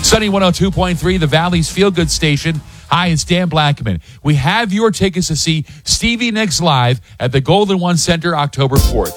Sunny 102.3, the Valley's feel-good station. Hi, it's Dan Blackman. We have your tickets to see Stevie Nicks live at the Golden One Center October 4th.